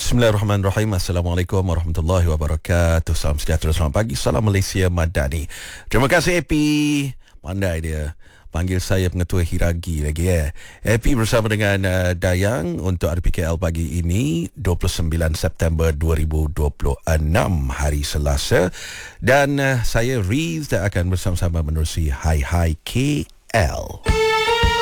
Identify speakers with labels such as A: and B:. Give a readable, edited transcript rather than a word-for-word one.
A: Bismillahirrahmanirrahim. Assalamualaikum warahmatullahi wabarakatuh. Salam sejahtera, selamat pagi. Salam Malaysia Madani. Terima kasih Happy. Pandai dia panggil saya pengetua Hiragi lagi ya. Happy bersama dengan Dayang untuk RPKL pagi ini 29 September 2026 hari Selasa, dan saya Riz akan bersama-sama menerusi Hai Hai KL.